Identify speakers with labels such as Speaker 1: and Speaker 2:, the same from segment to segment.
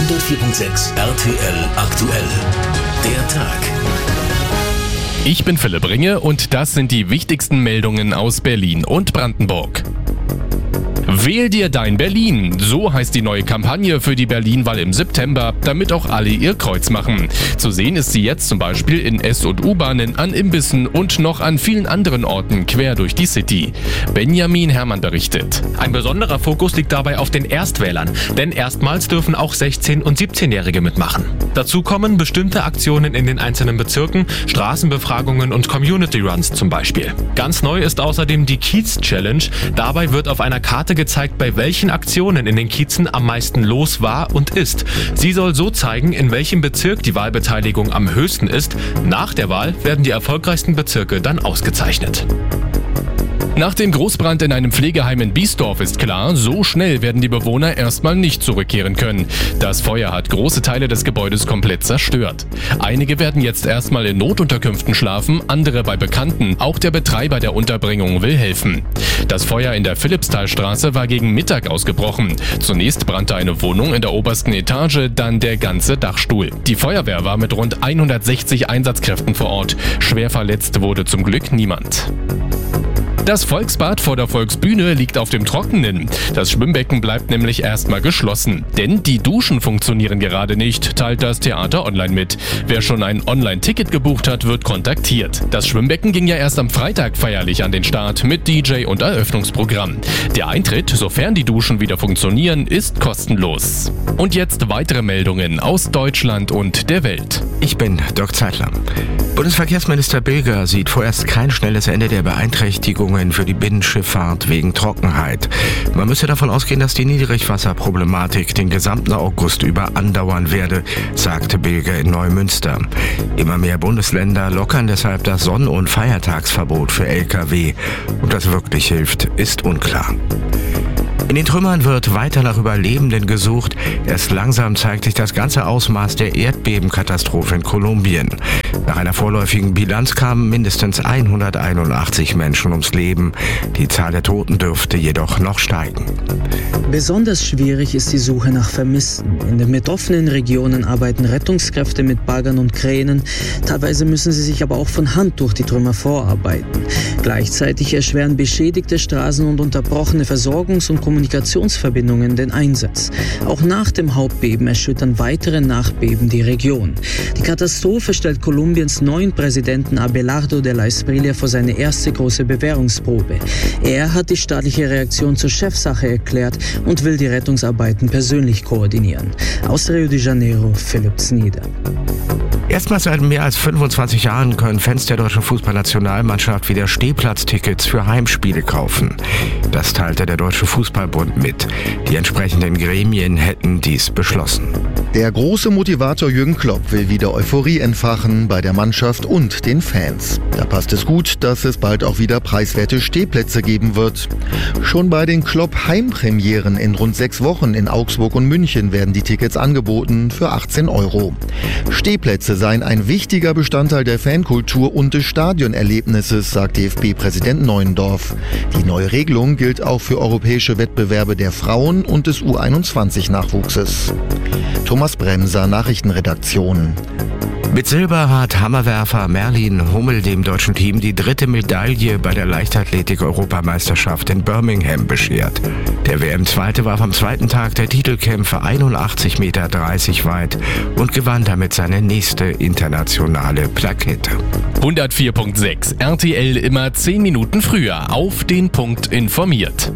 Speaker 1: 104.6 RTL aktuell. Der Tag.
Speaker 2: Ich bin Philipp Ringe und das sind die wichtigsten Meldungen aus Berlin und Brandenburg. Wähl dir dein Berlin, so heißt die neue Kampagne für die Berlin-Wahl im September, damit auch alle ihr Kreuz machen. Zu sehen ist sie jetzt zum Beispiel in S- und U-Bahnen, an Imbissen und noch an vielen anderen Orten quer durch die City. Benjamin Herrmann berichtet.
Speaker 3: Ein besonderer Fokus liegt dabei auf den Erstwählern, denn erstmals dürfen auch 16- und 17-Jährige mitmachen. Dazu kommen bestimmte Aktionen in den einzelnen Bezirken, Straßenbefragungen und Community-Runs zum Beispiel. Ganz neu ist außerdem die Kiez-Challenge. Dabei wird auf einer Karte gezeigt, bei welchen Aktionen in den Kiezen am meisten los war und ist. Sie soll so zeigen, in welchem Bezirk die Wahlbeteiligung am höchsten ist. Nach der Wahl werden die erfolgreichsten Bezirke dann ausgezeichnet.
Speaker 2: Nach dem Großbrand in einem Pflegeheim in Biesdorf ist klar, so schnell werden die Bewohner erstmal nicht zurückkehren können. Das Feuer hat große Teile des Gebäudes komplett zerstört. Einige werden jetzt erstmal in Notunterkünften schlafen, andere bei Bekannten. Auch der Betreiber der Unterbringung will helfen. Das Feuer in der Philippsthalstraße war gegen Mittag ausgebrochen. Zunächst brannte eine Wohnung in der obersten Etage, dann der ganze Dachstuhl. Die Feuerwehr war mit rund 160 Einsatzkräften vor Ort. Schwer verletzt wurde zum Glück niemand. Das Volksbad vor der Volksbühne liegt auf dem Trockenen. Das Schwimmbecken bleibt nämlich erstmal geschlossen. Denn die Duschen funktionieren gerade nicht, teilt das Theater online mit. Wer schon ein Online-Ticket gebucht hat, wird kontaktiert. Das Schwimmbecken ging ja erst am Freitag feierlich an den Start mit DJ und Eröffnungsprogramm. Der Eintritt, sofern die Duschen wieder funktionieren, ist kostenlos. Und jetzt weitere Meldungen aus Deutschland und der Welt.
Speaker 4: Ich bin Dirk Zeitler. Bundesverkehrsminister Bilger sieht vorerst kein schnelles Ende der Beeinträchtigungen für die Binnenschifffahrt wegen Trockenheit. Man müsse davon ausgehen, dass die Niedrigwasserproblematik den gesamten August über andauern werde, sagte Bilger in Neumünster. Immer mehr Bundesländer lockern deshalb das Sonn- und Feiertagsverbot für Lkw. Ob das wirklich hilft, ist unklar. In den Trümmern wird weiter nach Überlebenden gesucht. Erst langsam zeigt sich das ganze Ausmaß der Erdbebenkatastrophe in Kolumbien. Nach einer vorläufigen Bilanz kamen mindestens 181 Menschen ums Leben. Die Zahl der Toten dürfte jedoch noch steigen.
Speaker 5: Besonders schwierig ist die Suche nach Vermissten. In den betroffenen Regionen arbeiten Rettungskräfte mit Baggern und Kränen. Teilweise müssen sie sich aber auch von Hand durch die Trümmer vorarbeiten. Gleichzeitig erschweren beschädigte Straßen und unterbrochene Versorgungs- und Kommunikationsverbindungen den Einsatz. Auch nach dem Hauptbeben erschüttern weitere Nachbeben die Region. Die Katastrophe stellt Kolumbiens neuen Präsidenten Abelardo de la Espriella vor seine erste große Bewährungsprobe. Er hat die staatliche Reaktion zur Chefsache erklärt und will die Rettungsarbeiten persönlich koordinieren. Aus Rio de Janeiro, Philipp Snieder.
Speaker 4: Erstmals seit mehr als 25 Jahren können Fans der deutschen Fußballnationalmannschaft wieder Stehplatztickets für Heimspiele kaufen. Das teilte der Deutsche Fußballbund mit. Die entsprechenden Gremien hätten dies beschlossen.
Speaker 6: Der große Motivator Jürgen Klopp will wieder Euphorie entfachen bei der Mannschaft und den Fans. Da passt es gut, dass es bald auch wieder preiswerte Stehplätze geben wird. Schon bei den Klopp-Heimpremieren in rund 6 Wochen in Augsburg und München werden die Tickets angeboten für 18 €. Stehplätze seien ein wichtiger Bestandteil der Fankultur und des Stadionerlebnisses, sagt DFB-Präsident Neuendorf. Die neue Regelung gilt auch für europäische Wettbewerbe der Frauen und des U21-Nachwuchses. Thomas Bremser, Nachrichtenredaktion.
Speaker 4: Mit Silber hat Hammerwerfer Merlin Hummel dem deutschen Team die 3. Medaille bei der Leichtathletik-Europameisterschaft in Birmingham beschert. Der WM-Zweite warf am zweiten Tag der Titelkämpfe 81,30 Meter weit und gewann damit seine nächste internationale Plakette.
Speaker 2: 104.6 RTL immer 10 Minuten früher auf den Punkt informiert.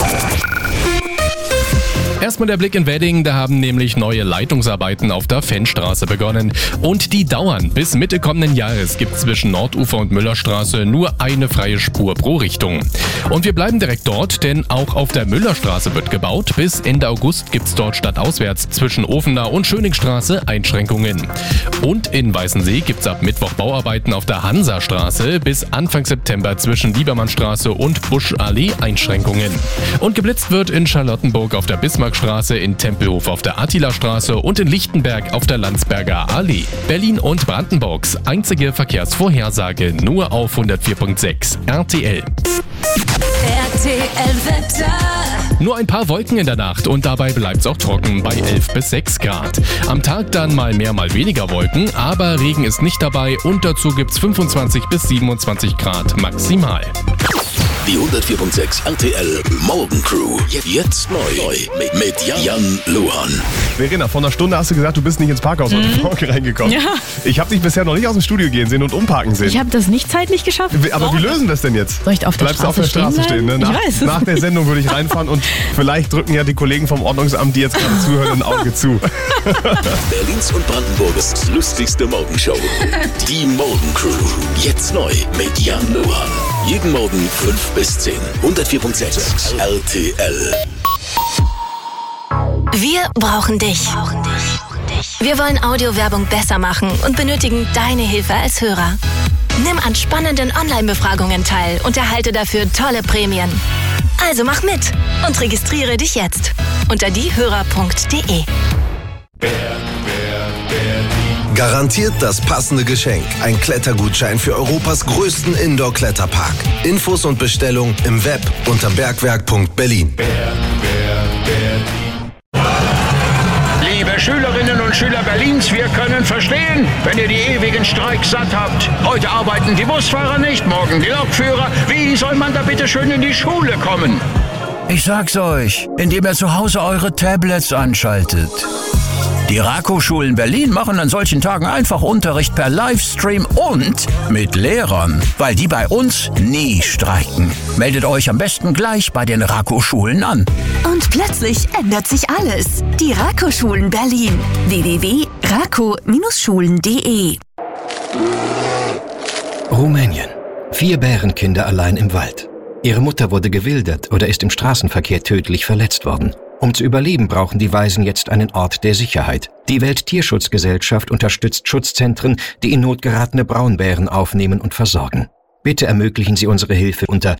Speaker 2: Erstmal der Blick in Wedding, da haben nämlich neue Leitungsarbeiten auf der Fennstraße begonnen. Und die dauern. Bis Mitte kommenden Jahres gibt es zwischen Nordufer und Müllerstraße nur eine freie Spur pro Richtung. Und wir bleiben direkt dort, denn auch auf der Müllerstraße wird gebaut. Bis Ende August gibt es dort stadtauswärts zwischen Ofener und Schönigstraße Einschränkungen. Und in Weißensee gibt es ab Mittwoch Bauarbeiten auf der Hansastraße. Bis Anfang September zwischen Liebermannstraße und Buschallee Einschränkungen. Und geblitzt wird in Charlottenburg auf der Bismarckstraße, in Tempelhof auf der Attilastraße und in Lichtenberg auf der Landsberger Allee. Berlin und Brandenburgs einzige Verkehrsvorhersage nur auf 104.6 RTL.
Speaker 7: RTL Wetter.
Speaker 2: Nur ein paar Wolken in der Nacht und dabei bleibt es auch trocken bei 11 bis 6 Grad. Am Tag dann mal mehr, mal weniger Wolken, aber Regen ist nicht dabei und dazu gibt's 25 bis 27 Grad maximal.
Speaker 1: Die 104.6 RTL Morgencrew. Jetzt neu mit Jan Luhan.
Speaker 7: Verena, vor einer Stunde hast du gesagt, du bist nicht ins Parkhaus heute Morgen reingekommen.
Speaker 8: Ja.
Speaker 7: Ich habe dich bisher noch nicht aus dem Studio gehen sehen und umparken sehen.
Speaker 8: Ich habe das nicht zeitlich geschafft.
Speaker 7: Aber wie lösen wir das denn jetzt?
Speaker 8: Soll ich auf der
Speaker 7: Bleibst du
Speaker 8: Straße
Speaker 7: auf der Straße stehen? Ne?
Speaker 8: Ich weiß.
Speaker 7: Nach der Sendung würde ich reinfahren und vielleicht drücken ja die Kollegen vom Ordnungsamt, die jetzt gerade zuhören, ein Auge zu.
Speaker 1: Berlins und Brandenburgs lustigste Morgenshow. Die Morgencrew. Jetzt neu mit Jan Luhan. Jeden Morgen 5 bis 10. 104.6 RTL.
Speaker 9: Wir brauchen dich. Wir wollen Audiowerbung besser machen und benötigen deine Hilfe als Hörer. Nimm an spannenden Online-Befragungen teil und erhalte dafür tolle Prämien. Also mach mit und registriere dich jetzt unter diehörer.de.
Speaker 10: Garantiert das passende Geschenk. Ein Klettergutschein für Europas größten Indoor-Kletterpark. Infos und Bestellung im Web unter bergwerk.berlin.
Speaker 11: Liebe Schülerinnen und Schüler Berlins, wir können verstehen, wenn ihr die ewigen Streiks satt habt. Heute arbeiten die Busfahrer nicht, morgen die Lokführer. Wie soll man da bitte schön in die Schule kommen?
Speaker 12: Ich sag's euch, indem ihr zu Hause eure Tablets anschaltet. Die Rako-Schulen Berlin machen an solchen Tagen einfach Unterricht per Livestream und mit Lehrern, weil die bei uns nie streiken. Meldet euch am besten gleich bei den Rako-Schulen an.
Speaker 13: Und plötzlich ändert sich alles. Die Rako-Schulen Berlin. www.rako-schulen.de.
Speaker 14: Rumänien. 4 Bärenkinder allein im Wald. Ihre Mutter wurde gewildert oder ist im Straßenverkehr tödlich verletzt worden. Um zu überleben, brauchen die Waisen jetzt einen Ort der Sicherheit. Die Welttierschutzgesellschaft unterstützt Schutzzentren, die in Not geratene Braunbären aufnehmen und versorgen. Bitte ermöglichen Sie unsere Hilfe unter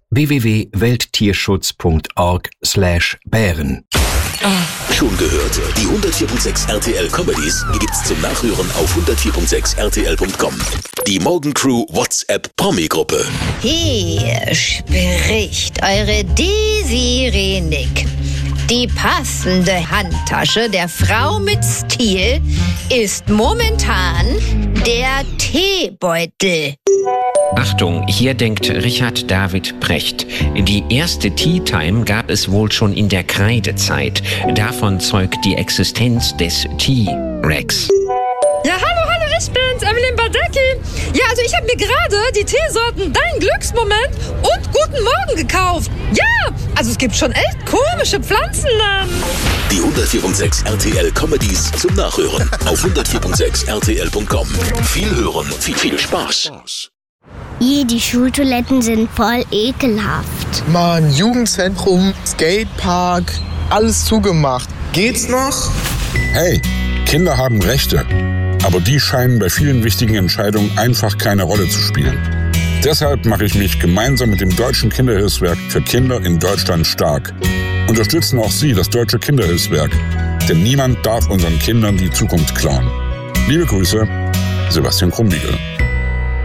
Speaker 14: www.welttierschutz.org/Bären.
Speaker 1: Schon gehört? Die 104.6 RTL Comedies gibt's zum Nachhören auf 104.6 RTL.com. Die Morgencrew WhatsApp Promi-Gruppe.
Speaker 15: Hier spricht eure Desiree Nick. Die passende Handtasche der Frau mit Stil ist momentan der Teebeutel.
Speaker 16: Achtung, hier denkt Richard David Precht. Die erste Tea Time gab es wohl schon in der Kreidezeit. Davon zeugt die Existenz des T-Rex.
Speaker 17: Ja, hallo, ich bin's, Evelyn Badecki. Ja, also ich habe mir gerade die Teesorten Dein Glücksmoment und Guten Morgen gekauft. Ja, also es gibt schon echt komische Pflanzennamen.
Speaker 1: Die 104.6 RTL Comedies zum Nachhören auf 104.6 RTL.com. Viel hören, viel Spaß.
Speaker 18: Die Schultoiletten sind voll ekelhaft.
Speaker 19: Mann, Jugendzentrum, Skatepark, alles zugemacht. Geht's noch?
Speaker 20: Hey, Kinder haben Rechte. Aber die scheinen bei vielen wichtigen Entscheidungen einfach keine Rolle zu spielen. Deshalb mache ich mich gemeinsam mit dem Deutschen Kinderhilfswerk für Kinder in Deutschland stark. Unterstützen auch Sie das Deutsche Kinderhilfswerk. Denn niemand darf unseren Kindern die Zukunft klauen. Liebe Grüße, Sebastian Krumbiegel.